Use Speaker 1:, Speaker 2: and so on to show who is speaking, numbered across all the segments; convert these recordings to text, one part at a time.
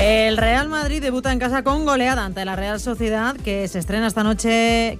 Speaker 1: El Real Madrid debuta en casa con goleada ante la Real Sociedad, quien se estrena esta noche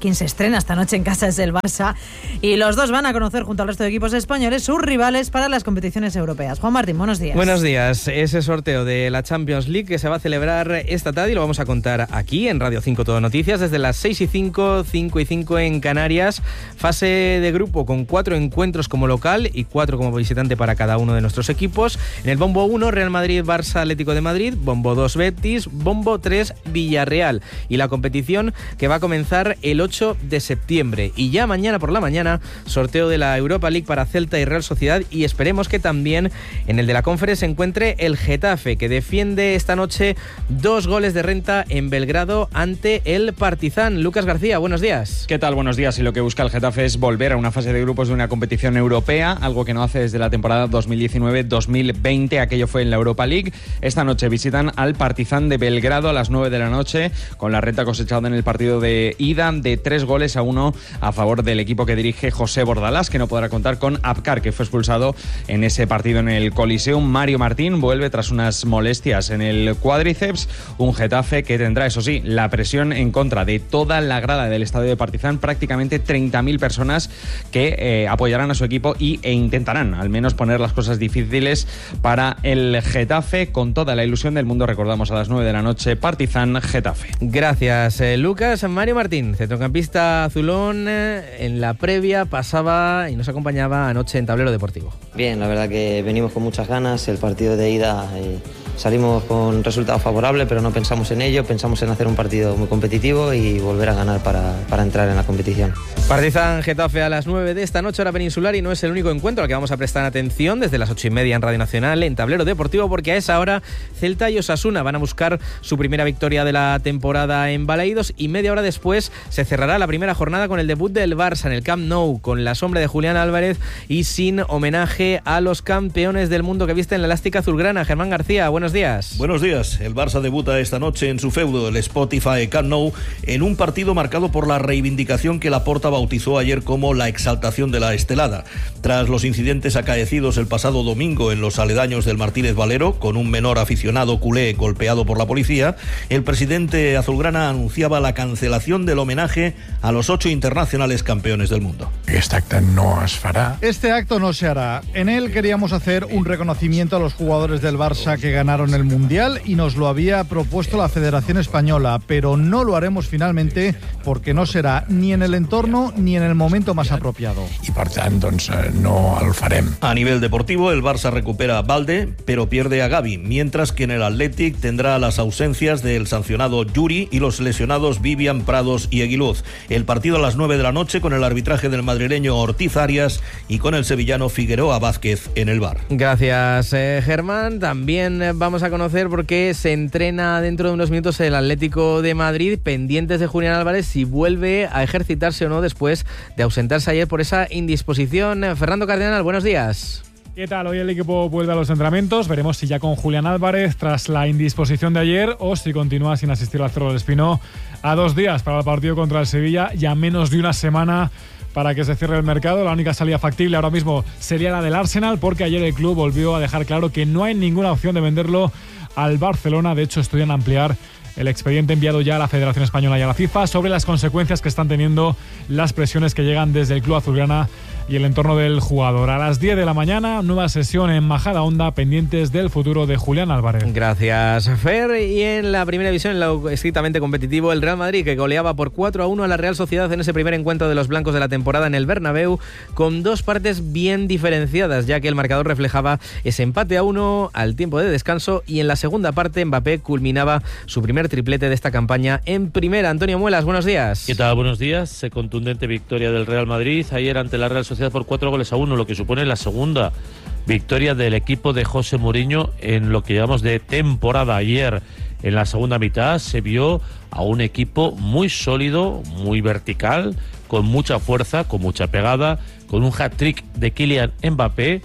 Speaker 1: en casa es el Barça, y los dos van a conocer junto al resto de equipos españoles sus rivales para las competiciones europeas. Juan Martín, buenos días.
Speaker 2: Buenos días. Ese sorteo de la Champions League que se va a celebrar esta tarde y lo vamos a contar aquí en Radio 5 Todo Noticias desde las 6:05, 5:05 en Canarias. Fase de grupo con 4 encuentros como local y 4 como visitante para cada uno de nuestros equipos. En el bombo 1, Real Madrid, Barça, Atlético de Madrid. Bombo 2, Betis. Bombo 3, Villarreal. Y la competición que va a comenzar el 8 de septiembre. Y ya mañana por la mañana, sorteo de la Europa League para Celta y Real Sociedad. Y esperemos que también en el de la Conference se encuentre el Getafe, que defiende esta noche 2 goles de renta en Belgrado ante el Partizan. Lucas García, buenos días.
Speaker 3: ¿Qué tal? Buenos días. Y lo que busca el Getafe es volver a una fase de grupos de una competición europea, algo que no hace desde la temporada 2019-2020. Aquello fue en la Europa League. Esta noche visitan al Partizan de Belgrado a las 9 de la noche, con la renta cosechada en el partido de ida de 3-1 a favor del equipo que dirige José Bordalás, que no podrá contar con Abkar, que fue expulsado en ese partido en el Coliseum. Mario Martín vuelve tras unas molestias en el cuádriceps. Un Getafe que tendrá, eso sí, la presión en contra de toda la grada del estadio de Partizan, prácticamente 30.000 personas que apoyarán a su equipo e intentarán al menos poner las cosas difíciles para el Getafe, con toda la ilusión del mundo. Recordamos a las 9 de la noche, Partizan-Getafe.
Speaker 2: Gracias, Lucas. Mario Martín, centrocampista azulón, en la previa pasaba y nos acompañaba anoche en Tablero Deportivo.
Speaker 4: Bien, la verdad que venimos con muchas ganas. El partido de ida salimos con resultado favorable, pero no pensamos en ello. Pensamos en hacer un partido muy competitivo y volver a ganar para entrar en la competición.
Speaker 2: Partizan-Getafe a las 9 de esta noche, hora peninsular, y no es el único encuentro al que vamos a prestar atención desde las 8:30 en Radio Nacional, en Tablero Deportivo, porque a esa hora Celta y Osasuna van a buscar su primera victoria de la temporada en Balaídos, y media hora después se cerrará la primera jornada con el debut del Barça en el Camp Nou, con la sombra de Julián Álvarez y sin homenaje a los campeones del mundo que visten la elástica azulgrana. Germán García, buenos días.
Speaker 5: Buenos días. El Barça debuta esta noche en su feudo, el Spotify Camp Nou, en un partido marcado por la reivindicación que Laporta bautizó ayer como la exaltación de la estelada. Tras los incidentes acaecidos el pasado domingo en los aledaños del Martínez Valero, con un menor aficionado culé golpeado por la policía, el presidente azulgrana anunciaba la cancelación del homenaje a los 8 internacionales campeones del mundo.
Speaker 6: Este acto no se hará.
Speaker 7: Este acto no se hará. En él queríamos hacer un reconocimiento a los jugadores del Barça que ganaron el Mundial y nos lo había propuesto la Federación Española, pero no lo haremos finalmente porque no será ni en el entorno ni en el momento más apropiado.
Speaker 6: Y por tant, doncs, no el farem.
Speaker 5: A nivel deportivo, el Barça recupera a Balde, pero pierde a Gavi, mientras que en el Athletic tendrá las ausencias del sancionado Yuri y los lesionados Vivian, Prados y Aguiluz. El partido a las 9 de la noche con el arbitraje del madrileño Ortiz Arias y con el sevillano Figueroa Vázquez en el VAR.
Speaker 2: Gracias, Germán. También vamos a conocer por qué se entrena dentro de unos minutos el Atlético de Madrid, pendientes de Julián Álvarez si vuelve a ejercitarse o no después de ausentarse ayer por esa indisposición. Fernando Cardenal, buenos días.
Speaker 8: ¿Qué tal? Hoy el equipo vuelve a los entrenamientos. Veremos si ya con Julián Álvarez tras la indisposición de ayer o si continúa sin asistir al Cerro del Espino a 2 días para el partido contra el Sevilla y a menos de una semana para que se cierre el mercado. La única salida factible ahora mismo sería la del Arsenal, porque ayer el club volvió a dejar claro que no hay ninguna opción de venderlo al Barcelona. De hecho, estudian ampliar el expediente enviado ya a la Federación Española y a la FIFA sobre las consecuencias que están teniendo las presiones que llegan desde el club azulgrana y el entorno del jugador. A las 10 de la mañana, nueva sesión en Majadahonda, pendientes del futuro de Julián Álvarez.
Speaker 2: Gracias, Fer. Y en la primera división, en lo estrictamente competitivo, el Real Madrid, que goleaba por 4-1 a la Real Sociedad en ese primer encuentro de los blancos de la temporada en el Bernabéu, con 2 partes bien diferenciadas, ya que el marcador reflejaba ese empate a 1 al tiempo de descanso, y en la segunda parte Mbappé culminaba su primer triplete de esta campaña en primera. Antonio Muelas, buenos días.
Speaker 9: ¿Qué tal? Buenos días. Contundente victoria del Real Madrid ayer ante la Real Sociedad por 4-1, lo que supone la segunda victoria del equipo de José Mourinho en lo que llamamos de temporada. Ayer, en la segunda mitad, se vio a un equipo muy sólido, muy vertical, con mucha fuerza, con mucha pegada, con un hat-trick de Kylian Mbappé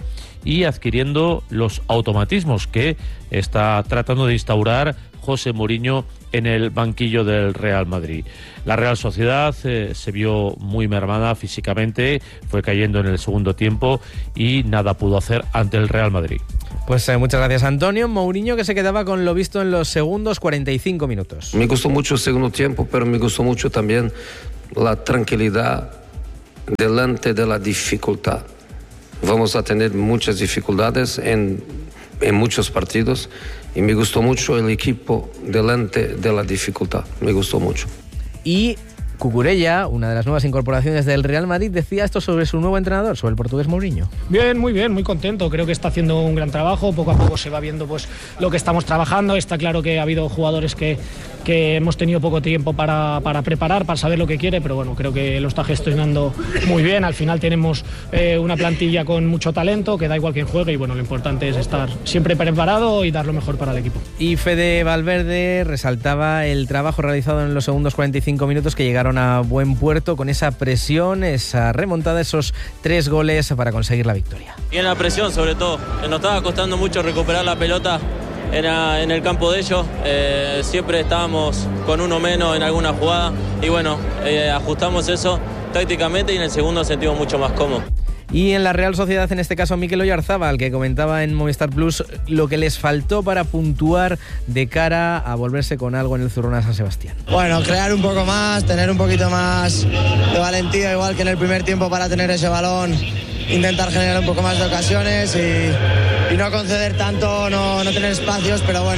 Speaker 9: y adquiriendo los automatismos que está tratando de instaurar José Mourinho en el banquillo del Real Madrid. La Real Sociedad se vio muy mermada físicamente, fue cayendo en el segundo tiempo y nada pudo hacer ante el Real Madrid.
Speaker 2: Pues muchas gracias, Antonio. Mourinho, que se quedaba con lo visto en los segundos 45 minutos.
Speaker 10: Me gustó mucho el segundo tiempo, pero me gustó mucho también la tranquilidad delante de la dificultad. Vamos a tener muchas dificultades en muchos partidos y me gustó mucho el equipo delante de la dificultad. Me gustó mucho.
Speaker 2: Y Cucurella, una de las nuevas incorporaciones del Real Madrid, decía esto sobre su nuevo entrenador, sobre el portugués Mourinho.
Speaker 11: Bien, muy contento. Creo que está haciendo un gran trabajo. Poco a poco se va viendo pues lo que estamos trabajando. Está claro que ha habido jugadores que hemos tenido poco tiempo para preparar, para saber lo que quiere, pero bueno, creo que lo está gestionando muy bien. Al final tenemos una plantilla con mucho talento, que da igual quién juegue, y bueno, lo importante es estar siempre preparado y dar lo mejor para el equipo.
Speaker 2: Y Fede Valverde resaltaba el trabajo realizado en los segundos 45 minutos, que llegaron a buen puerto con esa presión, esa remontada, esos 3 goles para conseguir la victoria.
Speaker 12: Y en la presión, sobre todo, nos estaba costando mucho recuperar la pelota en el campo de ellos. Siempre estábamos con uno menos en alguna jugada y bueno, ajustamos eso tácticamente y en el segundo nos sentimos mucho más cómodos.
Speaker 2: Y en la Real Sociedad, en este caso, Mikel Oyarzabal, que comentaba en Movistar Plus lo que les faltó para puntuar de cara a volverse con algo en el Zurrona San Sebastián.
Speaker 13: Bueno, crear un poco más, tener un poquito más de valentía, igual que en el primer tiempo, para tener ese balón, intentar generar un poco más de ocasiones y no conceder tanto, no tener espacios, pero bueno,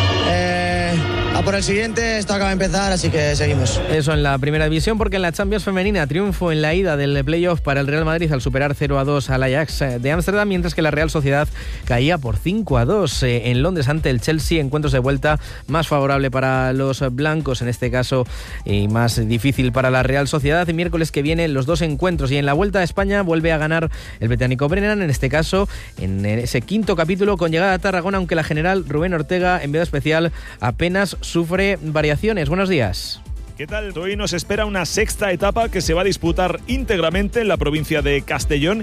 Speaker 13: a por el siguiente. Esto acaba de empezar, así que seguimos.
Speaker 2: Eso en la primera división, porque en la Champions femenina triunfo en la ida del playoff para el Real Madrid al superar 0-2 al Ajax de Ámsterdam, mientras que la Real Sociedad caía por 5-2 en Londres ante el Chelsea. Encuentros de vuelta más favorable para los blancos en este caso y más difícil para la Real Sociedad. El miércoles que viene los 2 encuentros, y en la Vuelta a España vuelve a ganar el británico Brennan, en este caso en ese 5º capítulo con llegada a Tarragona, aunque la general Rubén Ortega, enviado especial, apenas sufre variaciones. Buenos días.
Speaker 14: ¿Qué tal? Hoy nos espera una 6ª etapa que se va a disputar íntegramente en la provincia de Castellón.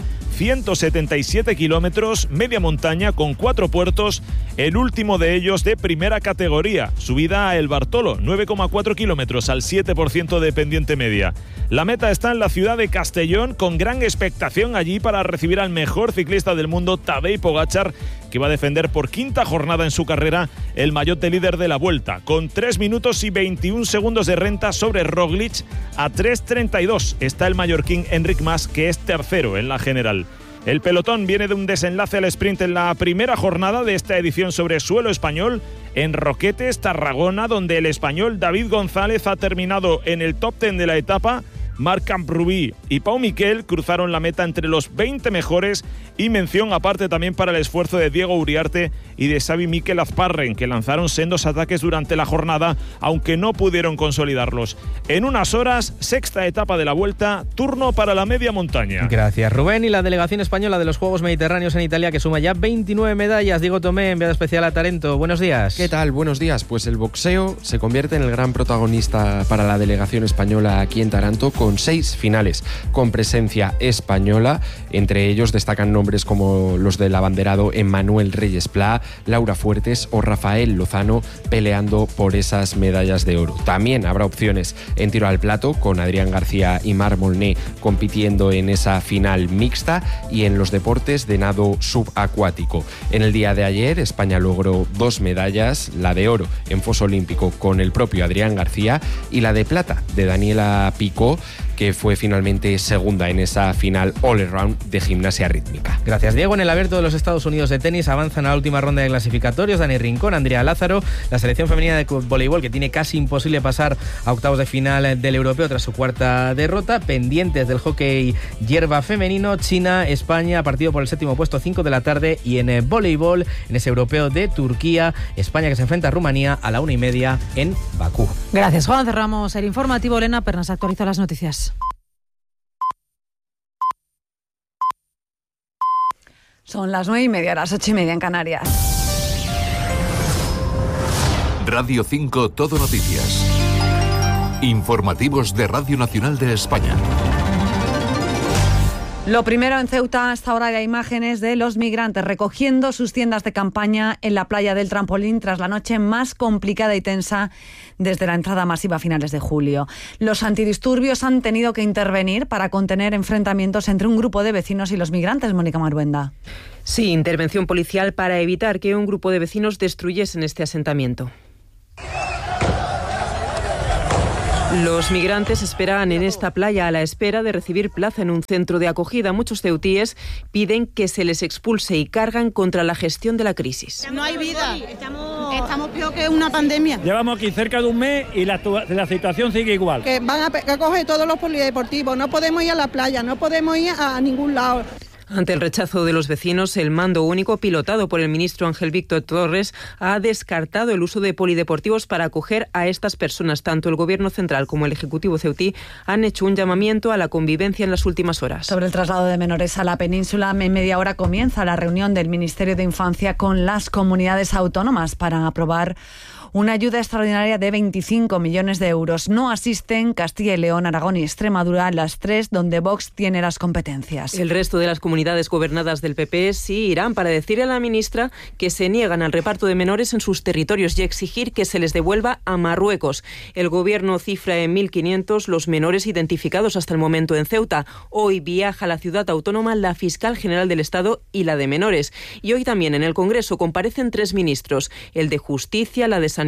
Speaker 14: 177 kilómetros, media montaña con 4 puertos, el último de ellos de primera categoría. Subida a El Bartolo, 9,4 kilómetros al 7% de pendiente media. La meta está en la ciudad de Castellón, con gran expectación allí para recibir al mejor ciclista del mundo, Tadej Pogačar, que va a defender por 5ª jornada en su carrera el maillot de líder de la Vuelta, con 3 minutos y 21 segundos de renta sobre Roglic. A 3.32 está el mallorquín Enric Mas, que es tercero en la general. El pelotón viene de un desenlace al sprint en la primera jornada de esta edición sobre suelo español, en Roquetes, Tarragona, donde el español David González ha terminado en el top 10 de la etapa. Marc Camprubí y Pau Miquel cruzaron la meta entre los 20 mejores, y mención aparte también para el esfuerzo de Diego Uriarte y de Xavi Mikel Azparren, que lanzaron sendos ataques durante la jornada, aunque no pudieron consolidarlos. En unas horas, 6ª etapa de la Vuelta, turno para la media montaña.
Speaker 2: Gracias, Rubén. Y la delegación española de los Juegos Mediterráneos en Italia, que suma ya 29 medallas. Diego Tomé, enviado especial a Tarento. Buenos días.
Speaker 15: ¿Qué tal? Buenos días. Pues el boxeo se convierte en el gran protagonista para la delegación española aquí en Taranto, con 6 finales con presencia española. Entre ellos destacan nombres como los del abanderado Emmanuel Reyes Pla, Laura Fuertes o Rafael Lozano peleando por esas medallas de oro. También habrá opciones en tiro al plato, con Adrián García y Marc Molné compitiendo en esa final mixta, y en los deportes de nado subacuático. En el día de ayer España logró 2 medallas, la de oro en foso olímpico con el propio Adrián García y la de plata de Daniela Picó, que fue finalmente segunda en esa final all-around de gimnasia rítmica.
Speaker 2: Gracias, Diego. En el Abierto de los Estados Unidos de tenis avanzan a la última ronda de clasificatorios Dani Rincón, Andrea Lázaro, la selección femenina de voleibol, que tiene casi imposible pasar a octavos de final del europeo tras su 4ª derrota, pendientes del hockey hierba femenino, China, España, partido por el 7º puesto, 5 de la tarde, y en voleibol, en ese europeo de Turquía, España que se enfrenta a Rumanía a la 1:30 en Bakú.
Speaker 1: Gracias, Juan. Cerramos el informativo. Elena Pernas actualiza las noticias.
Speaker 16: Son las 9:30, las 8:30 en Canarias.
Speaker 17: Radio 5 Todo Noticias. Informativos de Radio Nacional de España.
Speaker 16: Lo primero en Ceuta, hasta ahora hay imágenes de los migrantes recogiendo sus tiendas de campaña en la playa del Trampolín tras la noche más complicada y tensa desde la entrada masiva a finales de julio. Los antidisturbios han tenido que intervenir para contener enfrentamientos entre un grupo de vecinos y los migrantes. Mónica Maruenda.
Speaker 18: Sí, intervención policial para evitar que un grupo de vecinos destruyesen este asentamiento. Los migrantes esperaban en esta playa a la espera de recibir plaza en un centro de acogida. Muchos ceutíes piden que se les expulse y cargan contra la gestión de la crisis.
Speaker 19: No hay vida, estamos peor que una pandemia.
Speaker 20: Llevamos aquí cerca de un mes y la situación sigue igual.
Speaker 19: Que van a coger todos los polideportivos, no podemos ir a la playa, no podemos ir a ningún lado.
Speaker 18: Ante el rechazo de los vecinos, el mando único, pilotado por el ministro Ángel Víctor Torres, ha descartado el uso de polideportivos para acoger a estas personas. Tanto el Gobierno central como el Ejecutivo ceutí han hecho un llamamiento a la convivencia en las últimas horas.
Speaker 16: Sobre el traslado de menores a la península, en media hora comienza la reunión del Ministerio de Infancia con las comunidades autónomas para aprobar una ayuda extraordinaria de 25 millones de euros. No asisten Castilla y León, Aragón y Extremadura, las tres donde Vox tiene las competencias.
Speaker 18: El resto de las comunidades gobernadas del PP sí irán para decirle a la ministra que se niegan al reparto de menores en sus territorios y exigir que se les devuelva a Marruecos. El Gobierno cifra en 1.500 los menores identificados hasta el momento en Ceuta. Hoy viaja a la ciudad autónoma la fiscal general del Estado y la de menores. Y hoy también en el Congreso comparecen tres ministros, el de Justicia, la de Sanidad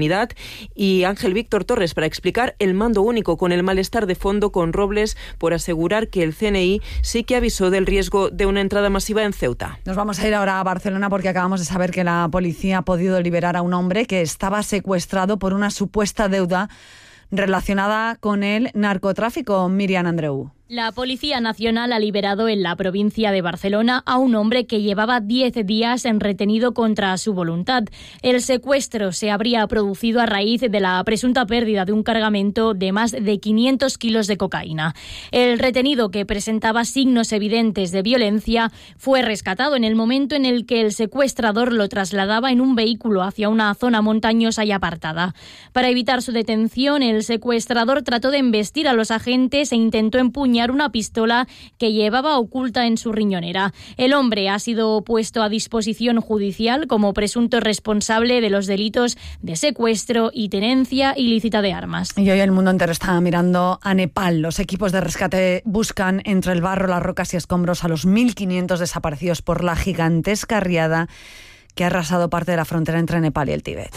Speaker 18: y Ángel Víctor Torres, para explicar el mando único, con el malestar de fondo con Robles por asegurar que el CNI sí que avisó del riesgo de una entrada masiva en Ceuta.
Speaker 16: Nos vamos a ir ahora a Barcelona porque acabamos de saber que la policía ha podido liberar a un hombre que estaba secuestrado por una supuesta deuda relacionada con el narcotráfico. Miriam Andreu.
Speaker 21: La Policía Nacional ha liberado en la provincia de Barcelona a un hombre que llevaba 10 días retenido contra su voluntad. El secuestro se habría producido a raíz de la presunta pérdida de un cargamento de más de 500 kilos de cocaína. El retenido, que presentaba signos evidentes de violencia, fue rescatado en el momento en el que el secuestrador lo trasladaba en un vehículo hacia una zona montañosa y apartada. Para evitar su detención, el secuestrador trató de embestir a los agentes e intentó empuñar una pistola que llevaba oculta en su riñonera. El hombre ha sido puesto a disposición judicial como presunto responsable de los delitos de secuestro y tenencia ilícita de armas.
Speaker 16: Y hoy el mundo entero está mirando a Nepal. Los equipos de rescate buscan entre el barro, las rocas y escombros a los 1.500 desaparecidos por la gigantesca riada que ha arrasado parte de la frontera entre Nepal y el Tíbet.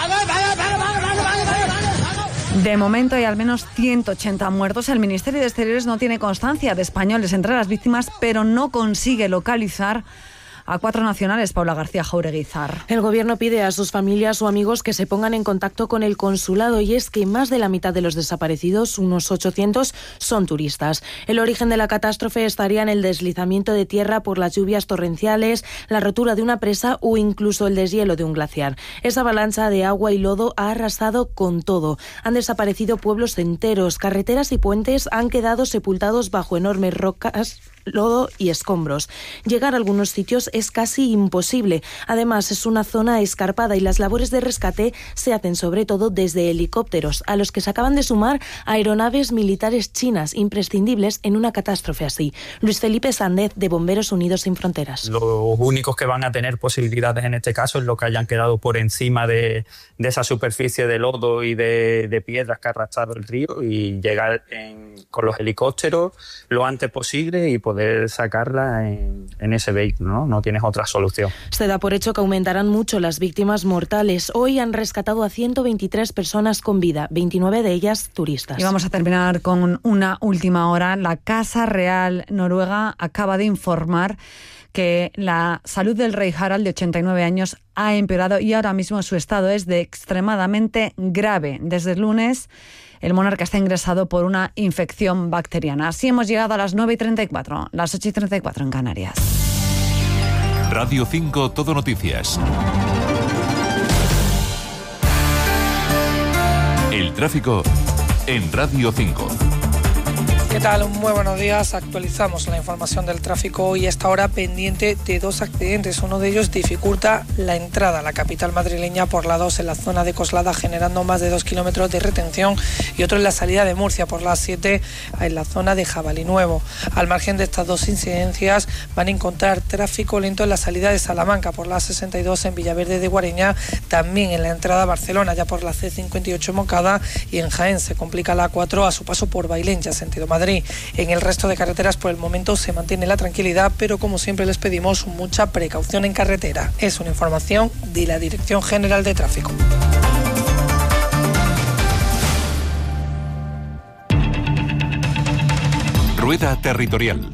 Speaker 16: De momento hay al menos 180 muertos. El Ministerio de Exteriores no tiene constancia de españoles entre las víctimas, pero no consigue localizar a 4 nacionales. Paula García Jaureguizar.
Speaker 22: El Gobierno pide a sus familias o amigos que se pongan en contacto con el consulado, y es que más de la mitad de los desaparecidos, unos 800, son turistas. El origen de la catástrofe estaría en el deslizamiento de tierra por las lluvias torrenciales, la rotura de una presa o incluso el deshielo de un glaciar. Esa avalancha de agua y lodo ha arrasado con todo. Han desaparecido pueblos enteros, carreteras y puentes han quedado sepultados bajo enormes rocas, lodo y escombros. Llegar a algunos sitios es casi imposible. Además, es una zona escarpada y las labores de rescate se hacen sobre todo desde helicópteros, a los que se acaban de sumar aeronaves militares chinas, imprescindibles en una catástrofe así. Luis Felipe Sández, de Bomberos Unidos Sin Fronteras.
Speaker 23: Los únicos que van a tener posibilidades en este caso es los que hayan quedado por encima de esa superficie de lodo y de piedras que ha arrastrado el río, y llegar con los helicópteros lo antes posible y poder sacarla en ese vehículo, ¿no? No tienes otra solución.
Speaker 22: Se da por hecho que aumentarán mucho las víctimas mortales. Hoy han rescatado a 123 personas con vida, 29 de ellas turistas.
Speaker 16: Y vamos a terminar con una última hora. La Casa Real Noruega acaba de informar que la salud del rey Harald, de 89 años, ha empeorado y ahora mismo su estado es de extremadamente grave. Desde el lunes, el monarca está ingresado por una infección bacteriana. Así hemos llegado a las 9:34, las 8:34 en Canarias.
Speaker 17: Radio 5 Todo Noticias. El tráfico en Radio 5.
Speaker 3: ¿Qué tal? Muy buenos días. Actualizamos la información del tráfico y a esta hora pendiente de 2 accidentes. Uno de ellos dificulta la entrada a la capital madrileña por la 2 en la zona de Coslada, generando más de 2 kilómetros de retención, y otro en la salida de Murcia por la 7 en la zona de Jabalí Nuevo. Al margen de estas 2 incidencias, van a encontrar tráfico lento en la salida de Salamanca por la 62 en Villaverde de Guareña, también en la entrada a Barcelona ya por la C58 en Moncada, y en Jaén se complica la 4 a su paso por Bailencha, sentido Madrid. En el resto de carreteras por el momento se mantiene la tranquilidad, pero como siempre les pedimos mucha precaución en carretera. Es una información de la Dirección General de Tráfico.
Speaker 17: Rueda Territorial.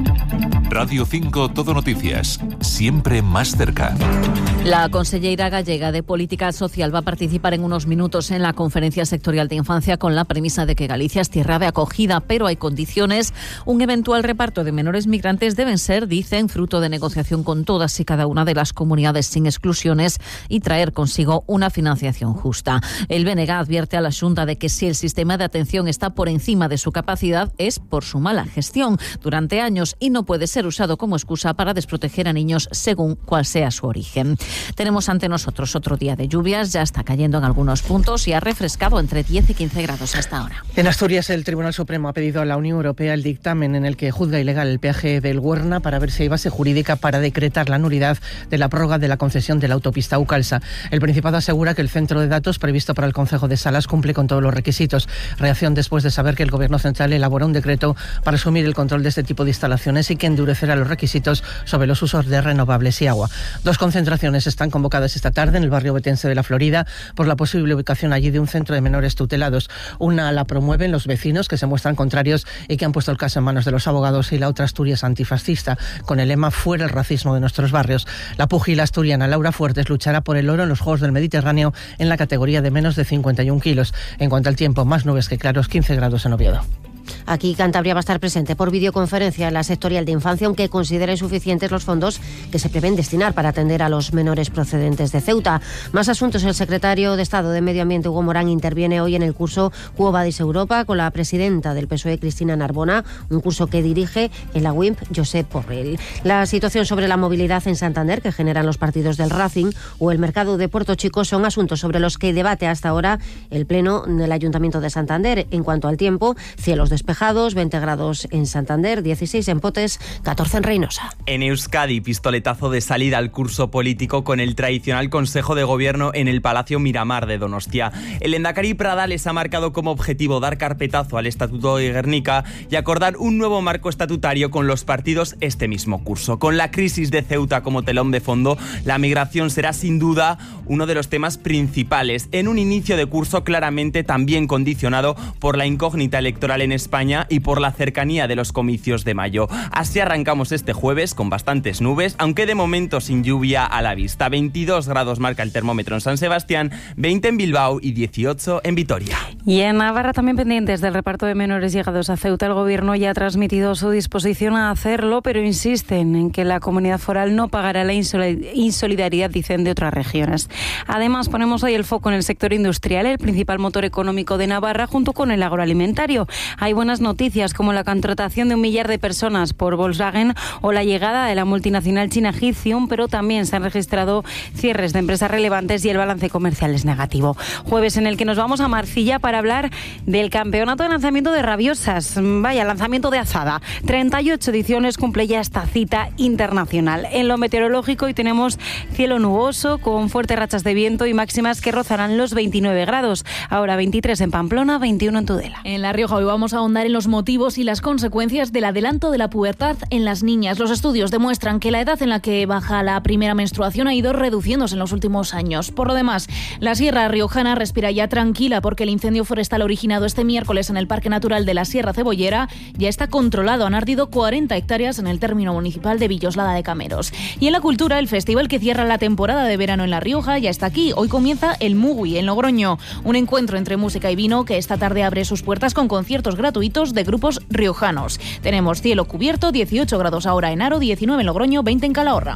Speaker 17: Radio 5 Todo Noticias, siempre más cerca.
Speaker 4: La consellera gallega de Política Social va a participar en unos minutos en la conferencia sectorial de infancia con la premisa de que Galicia es tierra de acogida, pero hay condiciones. Un eventual reparto de menores migrantes deben ser, dicen, fruto de negociación con todas y cada una de las comunidades sin exclusiones y traer consigo una financiación justa. El BNG advierte a la Xunta de que si el sistema de atención está por encima de su capacidad es por su mala gestión durante años y no puede ser usado como excusa para desproteger a niños según cual sea su origen. Tenemos ante nosotros otro día de lluvias, ya está cayendo en algunos puntos y ha refrescado entre 10 y 15 grados hasta ahora.
Speaker 7: En Asturias, el Tribunal Supremo ha pedido a la Unión Europea el dictamen en el que juzga ilegal el peaje del Huerna para ver si hay base jurídica para decretar la nulidad de la prórroga de la concesión de la autopista Ucalsa. El Principado asegura que el centro de datos previsto para el Concejo de Salas cumple con todos los requisitos. Reacción después de saber que el Gobierno central elabora un decreto para asumir el control de este tipo de instalaciones y que endurecerá los requisitos sobre los usos de renovables y agua. 2 concentraciones están convocadas esta tarde en el barrio betense de La Florida por la posible ubicación allí de un centro de menores tutelados. Una la promueven los vecinos, que se muestran contrarios y que han puesto el caso en manos de los abogados, y la otra Asturias antifascista, con el lema "Fuera el racismo de nuestros barrios". La púgila asturiana Laura Fuertes luchará por el oro en los Juegos del Mediterráneo en la categoría de menos de 51 kilos. En cuanto al tiempo, más nubes que claros, 15 grados en Oviedo.
Speaker 24: Aquí Cantabria va a estar presente por videoconferencia en la sectorial de infancia, aunque considera insuficientes los fondos que se prevén destinar para atender a los menores procedentes de Ceuta. Más asuntos. El secretario de Estado de Medio Ambiente, Hugo Morán, interviene hoy en el curso Quo Vadis Europa con la presidenta del PSOE, Cristina Narbona, un curso que dirige en la WIMP, Josep Borrell. La situación sobre la movilidad en Santander, que generan los partidos del Racing, o el mercado de Puerto Chico son asuntos sobre los que debate hasta ahora el Pleno del Ayuntamiento de Santander. En cuanto al tiempo, cielos despejados, 20 grados en Santander, 16 en Potes, 14 en Reynosa.
Speaker 25: En Euskadi, pistoletazo de salida al curso político con el tradicional Consejo de Gobierno en el Palacio Miramar de Donostia. El lehendakari Prada les ha marcado como objetivo dar carpetazo al Estatuto de Gernika y acordar un nuevo marco estatutario con los partidos este mismo curso. Con la crisis de Ceuta como telón de fondo, la migración será sin duda uno de los temas principales, en un inicio de curso claramente también condicionado por la incógnita electoral en España y por la cercanía de los comicios de mayo. Así arrancamos este jueves con bastantes nubes, aunque de momento sin lluvia a la vista. 22 grados marca el termómetro en San Sebastián, 20 en Bilbao y 18 en Vitoria.
Speaker 22: Y en Navarra, también pendientes del reparto de menores llegados a Ceuta, el Gobierno ya ha transmitido su disposición a hacerlo, pero insisten en que la comunidad foral no pagará la insolidaridad, dicen, de otras regiones. Además, ponemos hoy el foco en el sector industrial, el principal motor económico de Navarra, junto con el agroalimentario. Hay buenas noticias, como la contratación de 1 millar de personas por Volkswagen o la llegada de la multinacional china Gicium, pero también se han registrado cierres de empresas relevantes y el balance comercial es negativo. Jueves en el que nos vamos a Marcilla para hablar del campeonato de lanzamiento de rabiosas. Vaya, lanzamiento de azada. 38 ediciones cumple ya esta cita internacional. En lo meteorológico hoy tenemos cielo nuboso con fuertes rachas de viento y máximas que rozarán los 29 grados. Ahora 23 en Pamplona, 21 en Tudela.
Speaker 21: En La Rioja hoy vamos a ahondar en los motivos y las consecuencias del adelanto de la pubertad en las niñas. Los estudios demuestran que la edad en la que baja la primera menstruación ha ido reduciéndose en los últimos años. Por lo demás, la Sierra Riojana respira ya tranquila porque el incendio forestal originado este miércoles en el Parque Natural de la Sierra Cebollera ya está controlado. Han ardido 40 hectáreas en el término municipal de Villoslada de Cameros. Y en la cultura, el festival que cierra la temporada de verano en La Rioja ya está aquí. Hoy comienza el Mugui en Logroño, un encuentro entre música y vino que esta tarde abre sus puertas con conciertos gratuitos de grupos riojanos. Tenemos cielo cubierto, 18 grados ahora en Aro, 19 en Logroño, 20 en Calahorra.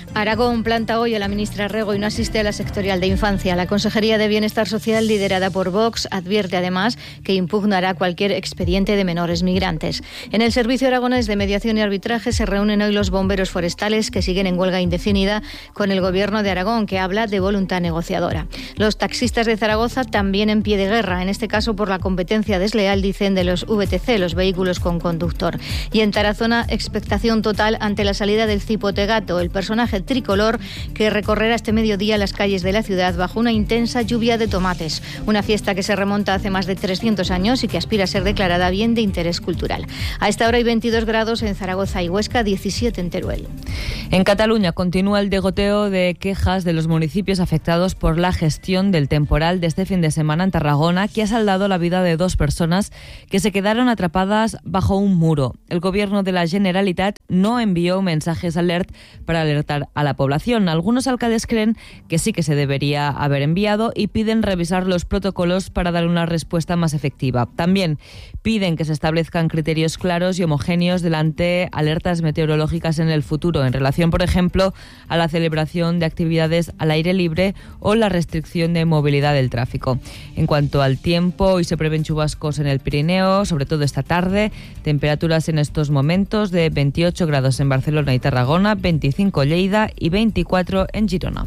Speaker 5: Aragón planta hoy a la ministra Rego y no asiste a la sectorial de Infancia. La Consejería de Bienestar Social, liderada por Vox, advierte además que impugnará cualquier expediente de menores migrantes. En el Servicio Aragonés de Mediación y Arbitraje se reúnen hoy los bomberos forestales que siguen en huelga indefinida con el Gobierno de Aragón, que habla de voluntad negociadora. Los taxistas de Zaragoza también en pie de guerra, en este caso por la competencia desleal, dicen, de los VTC, los vehículos con conductor. Y en Tarazona, expectación total ante la salida del Cipote Gato, el personaje tricolor que recorrerá este mediodía las calles de la ciudad bajo una intensa lluvia de tomates. Una fiesta que se remonta hace más de 300 años y que aspira a ser declarada bien de interés cultural. A esta hora hay 22 grados en Zaragoza y Huesca, 17 en Teruel.
Speaker 6: En Cataluña continúa el degoteo de quejas de los municipios afectados por la gestión del temporal de este fin de semana en Tarragona, que ha saldado la vida de 2 personas que se quedaron atrapadas bajo un muro. El Gobierno de la Generalitat no envió mensajes alert para alertar a la población. Algunos alcaldes creen que sí que se debería haber enviado y piden revisar los protocolos para dar una respuesta más efectiva. También piden que se establezcan criterios claros y homogéneos delante alertas meteorológicas en el futuro, en relación, por ejemplo, a la celebración de actividades al aire libre o la restricción de movilidad del tráfico. En cuanto al tiempo, hoy se prevén chubascos en el Pirineo, sobre todo esta tarde. Temperaturas en estos momentos de 28 grados en Barcelona y Tarragona, 25 en Lleida y 24 en Girona.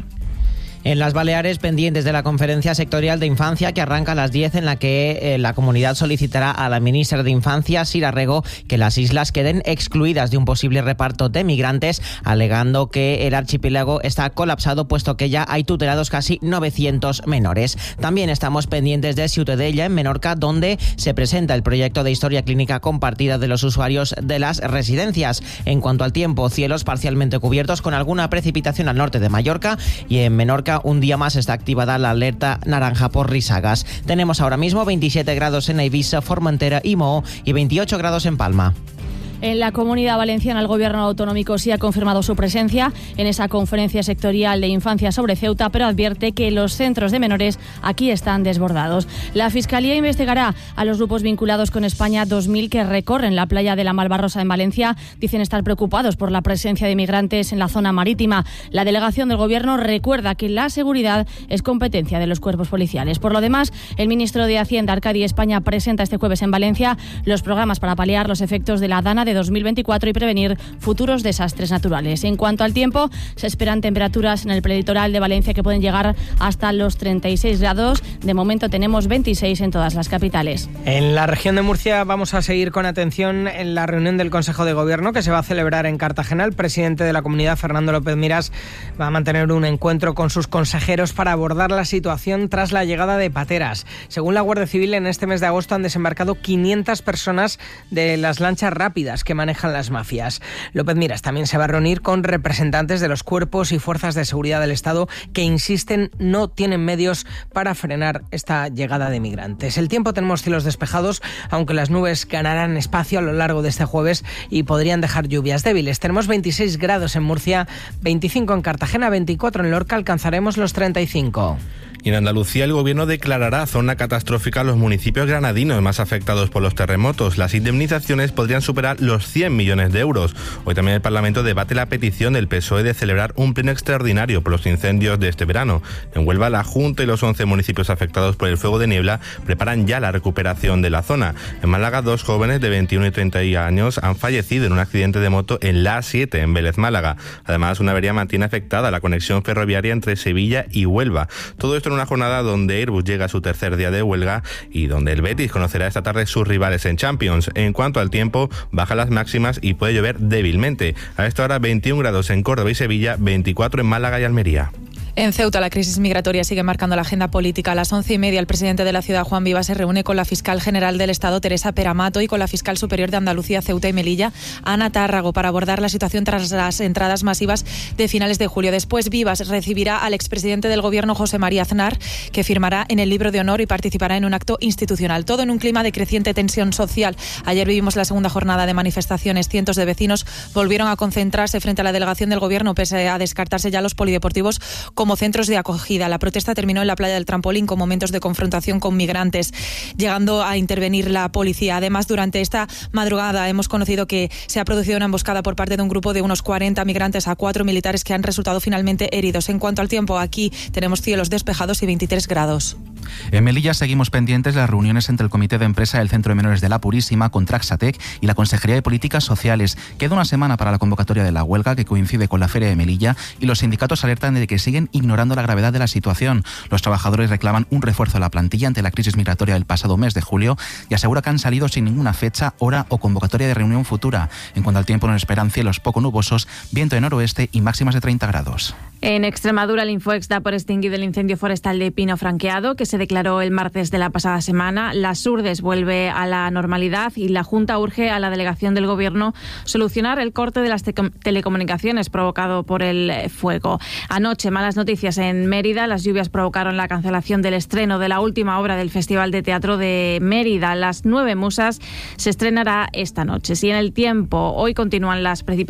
Speaker 8: En las Baleares, pendientes de la conferencia sectorial de Infancia que arranca a las 10, en la que la comunidad solicitará a la ministra de Infancia, Sira Rego, que las islas queden excluidas de un posible reparto de migrantes, alegando que el archipiélago está colapsado puesto que ya hay tutelados casi 900 menores. También estamos pendientes de Ciutadella, en Menorca, donde se presenta el proyecto de historia clínica compartida de los usuarios de las residencias. En cuanto al tiempo, cielos parcialmente cubiertos con alguna precipitación al norte de Mallorca, y en Menorca un día más está activada la alerta naranja por risagas. Tenemos ahora mismo 27 grados en Eivissa, Formentera y Moho y 28 grados en Palma.
Speaker 21: En la Comunidad Valenciana, el Gobierno autonómico sí ha confirmado su presencia en esa conferencia sectorial de infancia sobre Ceuta, pero advierte que los centros de menores aquí están desbordados. La Fiscalía investigará a los grupos vinculados con España 2000 que recorren la playa de la Malvarrosa en Valencia. Dicen estar preocupados por la presencia de migrantes en la zona marítima. La delegación del Gobierno recuerda que la seguridad es competencia de los cuerpos policiales. Por lo demás, el ministro de Hacienda, Arcadi España, presenta este jueves en Valencia los programas para paliar los efectos de la Dana de 2024 y prevenir futuros desastres naturales. En cuanto al tiempo, se esperan temperaturas en el prelitoral de Valencia que pueden llegar hasta los 36 grados. De momento tenemos 26 en todas las capitales.
Speaker 2: En la región de Murcia vamos a seguir con atención en la reunión del Consejo de Gobierno que se va a celebrar en Cartagena. El presidente de la comunidad, Fernando López Miras, va a mantener un encuentro con sus consejeros para abordar la situación tras la llegada de pateras. Según la Guardia Civil, en este mes de agosto han desembarcado 500 personas de las lanchas rápidas que manejan las mafias. López Miras también se va a reunir con representantes de los cuerpos y fuerzas de seguridad del Estado que insisten no tienen medios para frenar esta llegada de migrantes. El tiempo, tenemos cielos despejados, aunque las nubes ganarán espacio a lo largo de este jueves y podrían dejar lluvias débiles. Tenemos 26 grados en Murcia, 25 en Cartagena, 24 en Lorca, alcanzaremos los 35.
Speaker 9: Y en Andalucía el Gobierno declarará zona catastrófica a los municipios granadinos más afectados por los terremotos. Las indemnizaciones podrían superar los 100 millones de euros. Hoy también el Parlamento debate la petición del PSOE de celebrar un pleno extraordinario por los incendios de este verano. En Huelva, la Junta y los 11 municipios afectados por el fuego de niebla preparan ya la recuperación de la zona. En Málaga, 2 jóvenes de 21 y 30 años han fallecido en un accidente de moto en la A7 en Vélez, Málaga. Además, una avería mantiene afectada la conexión ferroviaria entre Sevilla y Huelva. Todo esto en una jornada donde Airbus llega a su tercer día de huelga y donde el Betis conocerá esta tarde sus rivales en Champions. En cuanto al tiempo, bajan las máximas y puede llover débilmente. A esta hora 21 grados en Córdoba y Sevilla, 24 en Málaga y Almería.
Speaker 10: En Ceuta, la crisis migratoria sigue marcando la agenda política. A las 11:30, el presidente de la ciudad, Juan Vivas, se reúne con la fiscal general del Estado, Teresa Peramato, y con la fiscal superior de Andalucía, Ceuta y Melilla, Ana Tárrago, para abordar la situación tras las entradas masivas de finales de julio. Después, Vivas recibirá al expresidente del Gobierno, José María Aznar, que firmará en el libro de honor y participará en un acto institucional. Todo en un clima de creciente tensión social. Ayer vivimos la segunda jornada de manifestaciones. Cientos de vecinos volvieron a concentrarse frente a la delegación del Gobierno, pese a descartarse ya los polideportivos como como centros de acogida. La protesta terminó en la playa del Trampolín con momentos de confrontación con migrantes, llegando a intervenir la policía. Además, durante esta madrugada hemos conocido que se ha producido una emboscada por parte de un grupo de unos 40 migrantes a 4 militares que han resultado finalmente heridos. En cuanto al tiempo, aquí tenemos cielos despejados y 23 grados.
Speaker 11: En Melilla seguimos pendientes de las reuniones entre el Comité de Empresa del Centro de Menores de la Purísima, con Traxatec y la Consejería de Políticas Sociales. Queda una semana para la convocatoria de la huelga, que coincide con la Feria de Melilla, y los sindicatos alertan de que siguen ignorando la gravedad de la situación. Los trabajadores reclaman un refuerzo de la plantilla ante la crisis migratoria del pasado mes de julio y asegura que han salido sin ninguna fecha, hora o convocatoria de reunión futura. En cuanto al tiempo, nos esperan cielos poco nubosos, viento de noroeste y máximas de 30 grados.
Speaker 12: En Extremadura, el Infoex da por extinguido el incendio forestal de Pino Franqueado, que se declaró el martes de la pasada semana. La Surdes vuelve a la normalidad y la Junta urge a la delegación del Gobierno solucionar el corte de las telecomunicaciones provocado por el fuego. Anoche, malas noticias en Mérida. Las lluvias provocaron la cancelación del estreno de la última obra del Festival de Teatro de Mérida. Las 9 musas se estrenará esta noche. Si en el tiempo, hoy continúan las precipitaciones